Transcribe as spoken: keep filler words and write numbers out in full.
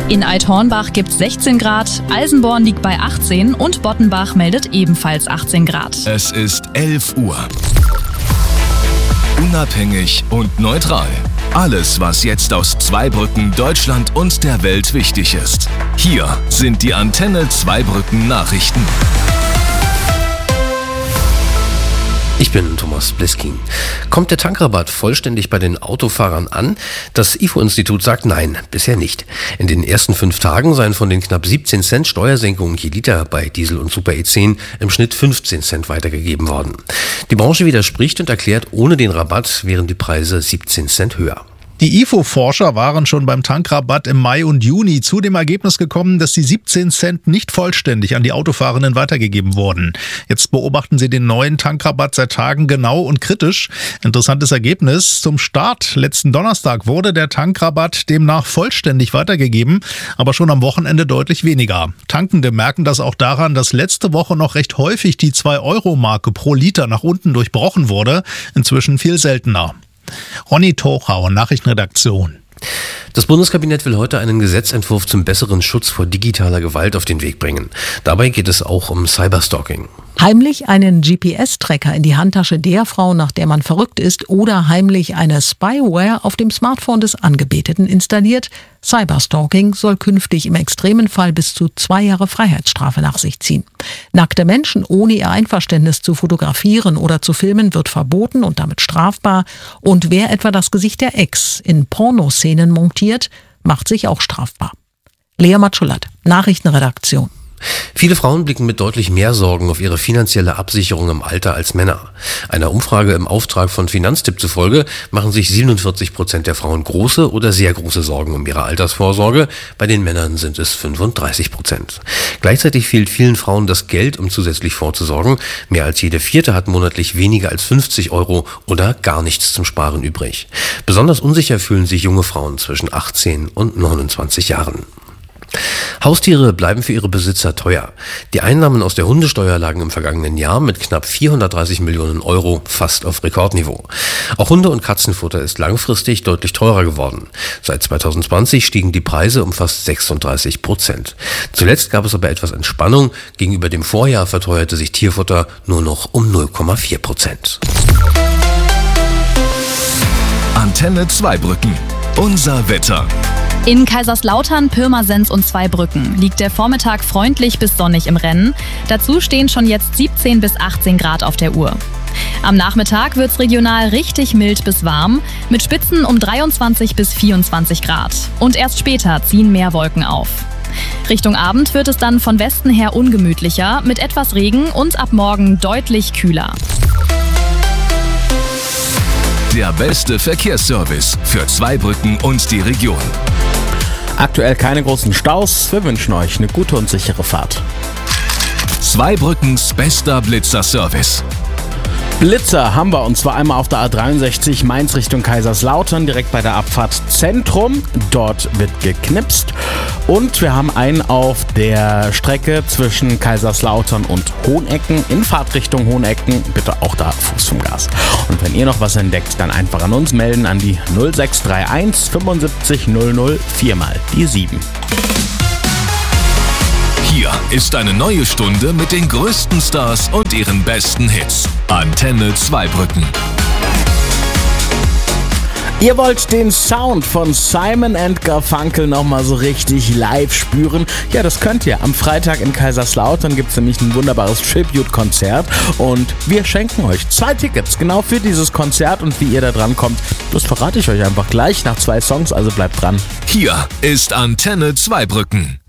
In Alt-Hornbach gibt es sechzehn Grad, Alsenborn liegt bei achtzehn und Bottenbach meldet ebenfalls achtzehn Grad. Es ist elf Uhr. Unabhängig und neutral. Alles, was jetzt aus Zweibrücken, Deutschland und der Welt wichtig ist. Hier sind die Antenne Zweibrücken Nachrichten. Ich bin Thomas Bliskin. Kommt der Tankrabatt vollständig bei den Autofahrern an? Das I F O-Institut sagt nein, bisher nicht. In den ersten fünf Tagen seien von den knapp siebzehn Cent Steuersenkungen je Liter bei Diesel und Super E zehn im Schnitt fünfzehn Cent weitergegeben worden. Die Branche widerspricht und erklärt, ohne den Rabatt wären die Preise siebzehn Cent höher. Die I F O-Forscher waren schon beim Tankrabatt im Mai und Juni zu dem Ergebnis gekommen, dass die siebzehn Cent nicht vollständig an die Autofahrenden weitergegeben wurden. Jetzt beobachten sie den neuen Tankrabatt seit Tagen genau und kritisch. Interessantes Ergebnis. Zum Start letzten Donnerstag wurde der Tankrabatt demnach vollständig weitergegeben, aber schon am Wochenende deutlich weniger. Tankende merken das auch daran, dass letzte Woche noch recht häufig die zwei Euro Marke pro Liter nach unten durchbrochen wurde. Inzwischen viel seltener. Ronny Tochau, Nachrichtenredaktion. Das Bundeskabinett will heute einen Gesetzentwurf zum besseren Schutz vor digitaler Gewalt auf den Weg bringen. Dabei geht es auch um Cyberstalking. Heimlich einen G P S-Tracker in die Handtasche der Frau, nach der man verrückt ist, oder heimlich eine Spyware auf dem Smartphone des Angebeteten installiert. Cyberstalking soll künftig im extremen Fall bis zu zwei Jahre Freiheitsstrafe nach sich ziehen. Nackte Menschen ohne ihr Einverständnis zu fotografieren oder zu filmen wird verboten und damit strafbar. Und wer etwa das Gesicht der Ex in Pornoszenen montiert, macht sich auch strafbar. Lea Matschulat, Nachrichtenredaktion. Viele Frauen blicken mit deutlich mehr Sorgen auf ihre finanzielle Absicherung im Alter als Männer. Einer Umfrage im Auftrag von Finanztipp zufolge machen sich siebenundvierzig Prozent der Frauen große oder sehr große Sorgen um ihre Altersvorsorge. Bei den Männern sind es fünfunddreißig Prozent. Gleichzeitig fehlt vielen Frauen das Geld, um zusätzlich vorzusorgen. Mehr als jede Vierte hat monatlich weniger als fünfzig Euro oder gar nichts zum Sparen übrig. Besonders unsicher fühlen sich junge Frauen zwischen achtzehn und neunundzwanzig Jahren. Haustiere bleiben für ihre Besitzer teuer. Die Einnahmen aus der Hundesteuer lagen im vergangenen Jahr mit knapp vierhundertdreißig Millionen Euro fast auf Rekordniveau. Auch Hunde- und Katzenfutter ist langfristig deutlich teurer geworden. Seit zweitausendzwanzig stiegen die Preise um fast sechsunddreißig Prozent. Zuletzt gab es aber etwas Entspannung. Gegenüber dem Vorjahr verteuerte sich Tierfutter nur noch um null Komma vier Prozent. Antenne Zweibrücken. Unser Wetter. In Kaiserslautern, Pirmasens und Zweibrücken liegt der Vormittag freundlich bis sonnig im Rennen. Dazu stehen schon jetzt siebzehn bis achtzehn Grad auf der Uhr. Am Nachmittag wird's regional richtig mild bis warm, mit Spitzen um dreiundzwanzig bis vierundzwanzig Grad. Und erst später ziehen mehr Wolken auf. Richtung Abend wird es dann von Westen her ungemütlicher, mit etwas Regen und ab morgen deutlich kühler. Der beste Verkehrsservice für Zweibrücken und die Region. Aktuell keine großen Staus. Wir wünschen euch eine gute und sichere Fahrt. Zweibrückens bester Blitzer-Service. Blitzer haben wir, und zwar einmal auf der A dreiundsechzig Mainz Richtung Kaiserslautern, direkt bei der Abfahrt Zentrum. Dort wird geknipst. Und wir haben einen auf der Strecke zwischen Kaiserslautern und Hohenecken in Fahrtrichtung Hohenecken. Bitte auch da Fuß vom Gas. Und wenn ihr noch was entdeckt, dann einfach an uns melden an die null sechs drei eins fünfundsiebzig null null vier mal die sieben. Hier ist eine neue Stunde mit den größten Stars und ihren besten Hits. Antenne Zweibrücken. Ihr wollt den Sound von Simon and Garfunkel nochmal so richtig live spüren? Ja, das könnt ihr. Am Freitag in Kaiserslautern gibt es nämlich ein wunderbares Tribute-Konzert und wir schenken euch zwei Tickets genau für dieses Konzert, und wie ihr da dran kommt, das verrate ich euch einfach gleich nach zwei Songs, also bleibt dran. Hier ist Antenne Zweibrücken.